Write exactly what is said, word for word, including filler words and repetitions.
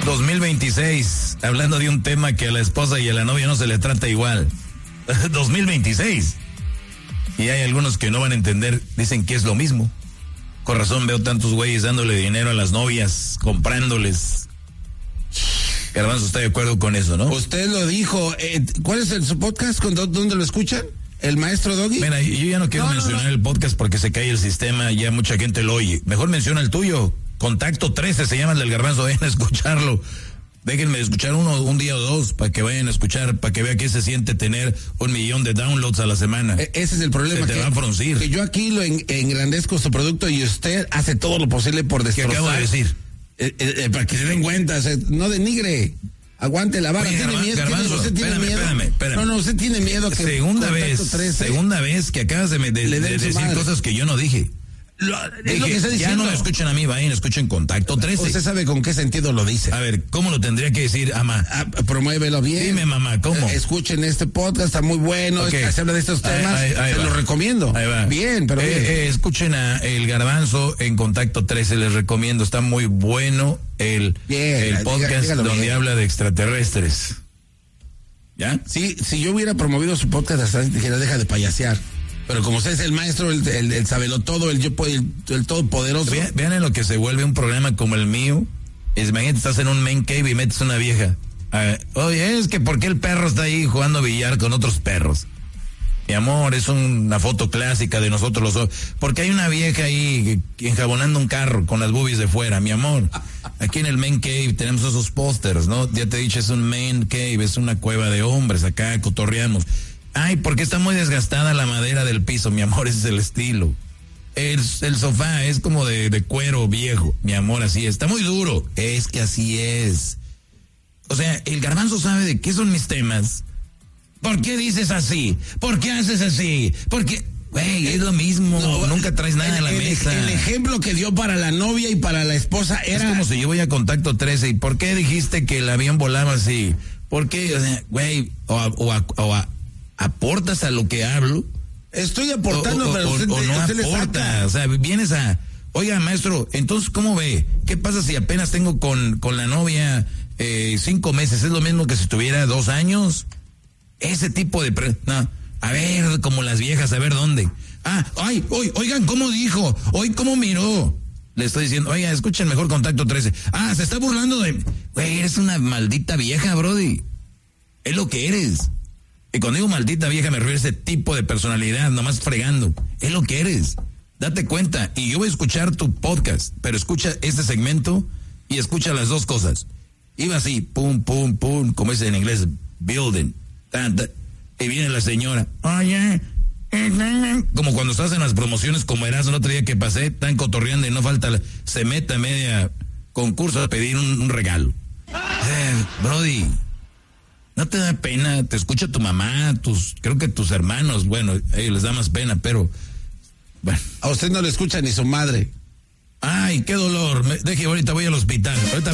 dos mil veintiséis, hablando de un tema que a la esposa y a la novia no se le trata igual. dos mil veintiséis. Y hay algunos que no van a entender, dicen que es lo mismo. Con razón veo tantos güeyes dándole dinero a las novias, comprándoles. Garbanzo está de acuerdo con eso, ¿no? Usted lo dijo. Eh, ¿Cuál es el, su podcast? ¿Con, ¿Dónde lo escuchan? ¿El maestro Doggy? Mira, yo ya no quiero no, mencionar no, no. el podcast porque se cae el sistema, ya mucha gente lo oye. Mejor menciona el tuyo. Contacto trece se llama el del Garbanzo, vayan a escucharlo. Déjenme escuchar uno, un día o dos, para que vayan a escuchar, para que vean qué se siente tener un millón de downloads a la semana. E- ese es el problema. Se te que, va a fruncir. Que yo aquí lo en, engrandezco su producto y usted hace todo lo posible por destrozar. ¿Qué acabo de decir? Eh, eh, eh, para que se den cuenta, o sea, no denigre. Aguante la vara. Oye, ¿Tiene Garbanzo, miedo? Garbanzo, ¿Usted tiene espérame, miedo? espérame, espérame. No, no, usted tiene miedo que... Segunda vez, trece, segunda vez que acabas de, de, de, de decir madre. cosas que yo no dije. Lo, Dije, es lo que está diciendo. Ya no me escuchen a mí, vayan, escuchen Contacto trece. Usted sabe con qué sentido lo dice. A ver, ¿cómo lo tendría que decir, ama? Ah, promuévelo bien. Dime, mamá, ¿cómo? Eh, escuchen este podcast, está muy bueno. Okay. Se habla de estos temas, ahí, ahí, ahí se va. lo recomiendo. Ahí va. Bien, pero eh, bien. Eh, escuchen a El Garbanzo en Contacto trece, les recomiendo, está muy bueno el, bien, el podcast diga, donde bien. habla de extraterrestres. ¿Ya? Sí, si yo hubiera promovido su podcast hasta dijera, deja de payasear. Pero como usted es el maestro, el, el, el sabelotodo, el yo el, el todopoderoso. Vean, vean en lo que se vuelve un programa como el mío. Es, imagínate, estás en un main cave y metes una vieja. Ver, oye, es que ¿por qué el perro está ahí jugando billar con otros perros? Mi amor, es una foto clásica de nosotros los dos. Porque hay una vieja ahí enjabonando un carro con las boobies de fuera, mi amor. Aquí en el main cave tenemos esos pósters, ¿no? Ya te he dicho, es un main cave, es una cueva de hombres, acá cotorreamos. Ay, porque está muy desgastada la madera del piso, mi amor, ese es el estilo. El, el sofá es como de, de cuero viejo, mi amor, así es. Está muy duro, es que así es. O sea, el Garbanzo sabe de qué son mis temas. ¿Por qué dices así? ¿Por qué haces así? ¿Por qué? Güey, es lo mismo, no, nunca traes nada el, a la el, mesa. El ejemplo que dio para la novia y para la esposa era... Es como si yo voy a Contacto trece y ¿por qué dijiste que el avión volaba así? ¿Por qué? O sea, güey, o a... O a, o a ¿aportas a lo que hablo? Estoy aportando, o, o, pero usted, o, o no usted aporta. O sea, vienes a... Oiga, maestro, entonces, ¿cómo ve? ¿Qué pasa si apenas tengo con, con la novia eh, cinco meses? ¿Es lo mismo que si tuviera dos años? Ese tipo de... Pre... No, a ver, como las viejas, a ver dónde. Ah, ay, oy, oigan, ¿cómo dijo? Hoy, ¿cómo miró? Le estoy diciendo, oiga, escuchen mejor Contacto trece. Ah, se está burlando de... Güey, eres una maldita vieja, brody. Es lo que eres. Y cuando digo maldita vieja me refiero a ese tipo de personalidad, nomás fregando. Es lo que eres. Date cuenta. Y yo voy a escuchar tu podcast, pero escucha este segmento y escucha las dos cosas. Iba así, pum, pum, pum, como es en inglés, building. Tan, tan, y viene la señora. Oye, como cuando estás en las promociones, como eras el otro día que pasé, tan cotorreando y no falta, la, se mete a media concurso a pedir un, un regalo. Eh, Brody. ¿No te da pena? Te escucha tu mamá, tus, creo que tus hermanos, bueno, a ellos les da más pena, pero, bueno. A usted no le escucha ni su madre. Ay, qué dolor. Me, deje, ahorita voy al hospital. Ahorita